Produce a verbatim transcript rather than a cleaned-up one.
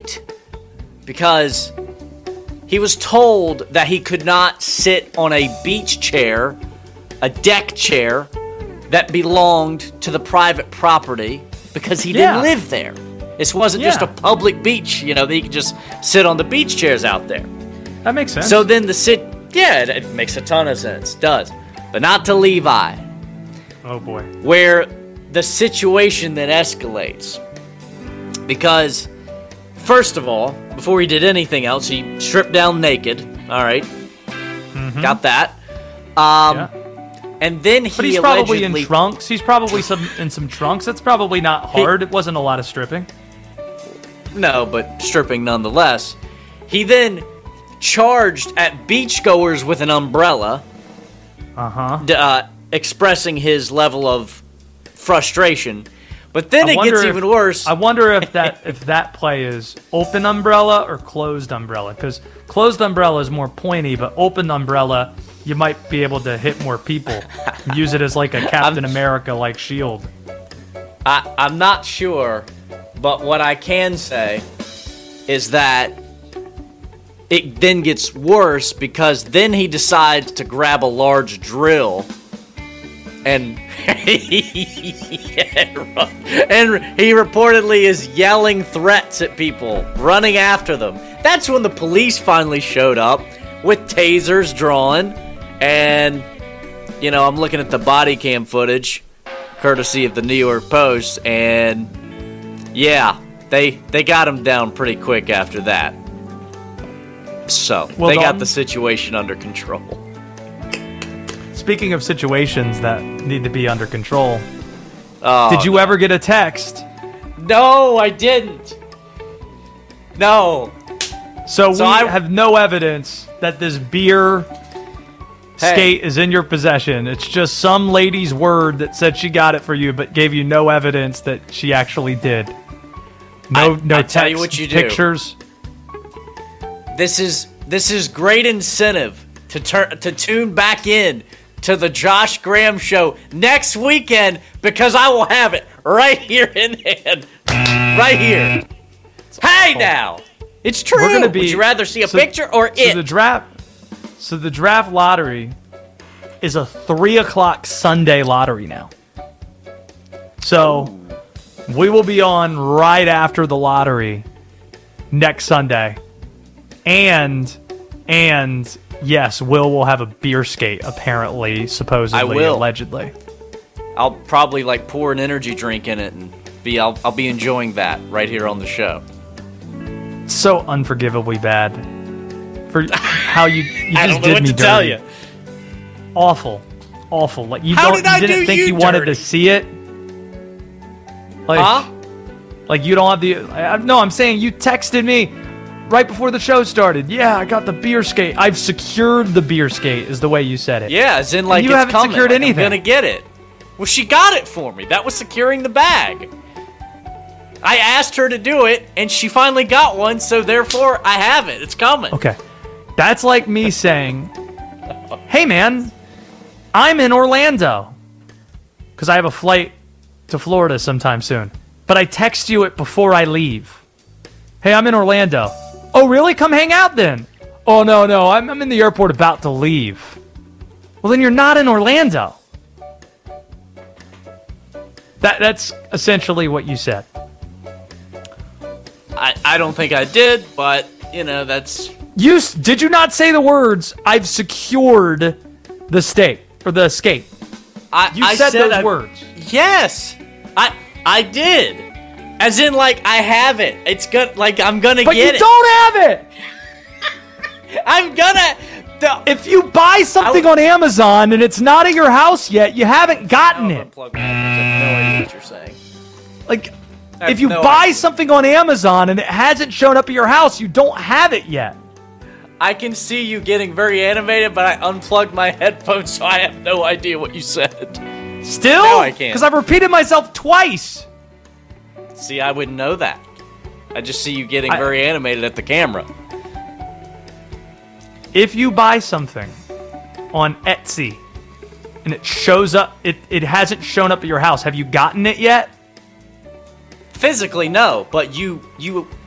fight because he was told that he could not sit on a beach chair, a deck chair, that belonged to the private property because he Yeah. didn't live there. This wasn't Yeah. just a public beach, you know, that you could just sit on the beach chairs out there. That makes sense. So then the sit, yeah, it, it makes a ton of sense, does. But not to Levi, oh boy. where the situation then escalates. Because, first of all, before he did anything else, he stripped down naked. All right. Mm-hmm. Got that. Um, Yeah. And then he But he's probably allegedly... in trunks. He's probably some in some trunks. That's probably not hard. It wasn't a lot of stripping. No, but stripping nonetheless. He then charged at beachgoers with an umbrella, Uh-huh. d- uh, expressing his level of frustration. But then I it wonder gets if- even worse. I wonder if that if that play is open umbrella or closed umbrella, because closed umbrella is more pointy, but open umbrella, you might be able to hit more people. Use it as like a Captain America like shield. I, I'm not sure, but what I can say is that it then gets worse because then he decides to grab a large drill and and he reportedly is yelling threats at people, running after them. That's when the police finally showed up with tasers drawn, and you know, I'm looking at the body cam footage courtesy of the New York Post, and yeah, they they got him down pretty quick after that. So, Well they done. got the situation under control. Speaking of situations that need to be under control, Oh, did you ever get a text? No, I didn't. No. So, So we I- have no evidence that this beer Hey. skate is in your possession. It's just some lady's word that said she got it for you, but gave you no evidence that she actually did. No, I- no I text, tell you what you do. pictures. This is this is great incentive to turn to tune back in to the Josh Graham show next weekend because I will have it right here in hand, right here. Hey now, it's true. We're gonna be- Would you rather see a so- picture or So it? the draft, so the draft lottery is a three o'clock Sunday lottery now. So we will be on right after the lottery next Sunday, and and yes, Will will have a beer skate. Apparently, supposedly, I will. allegedly. I'll probably like pour an energy drink in it and be I'll I'll be enjoying that right here on the show. So unforgivably bad for how you you just I don't know did what me to dirty. tell you. Awful, awful. Like you How don't, did I you didn't do think you you wanted dirty? to see it. Like, Huh? like you don't have the. I, I- no, I'm saying you texted me right before the show started. Yeah, I got the beer skate. I've secured the beer skate. Is the way you said it. Yeah, as in like you it's haven't coming. secured like, anything. I'm gonna get it. Well, she got it for me. That was securing the bag. I asked her to do it, and she finally got one. So therefore, I have it. It's coming. Okay, that's like me saying, "Hey, man, I'm in Orlando because I have a flight to Florida sometime soon." But I text you it before I leave. Hey, I'm in Orlando. Oh, really? Come hang out then. Oh, no, no, I'm, I'm in the airport about to leave. Well, then you're not in Orlando. That That's essentially what you said. I, I don't think I did, but you know that's. You s- did you not say the words, I've secured the state, or the skate? I, You I said, those I- words. Yes, I I did. As in, like I have it. It's good. Like I'm gonna But get you it. don't have it! I'm gonna. The, If you buy something I- on Amazon and it's not at your house yet, you haven't gotten it. Unplug my headphones. I have no idea what you're saying. Like, I have if you no buy idea. something on Amazon and it hasn't shown up at your house, you don't have it yet. I can see you getting very animated, but I unplugged my headphones, so I have no idea what you said. Still? No, I can't. Because I've repeated myself twice. See, I wouldn't know that. I just see you getting I- very animated at the camera. If you buy something on Etsy and it shows up, it, it hasn't shown up at your house, have you gotten it yet? Physically, no, but you you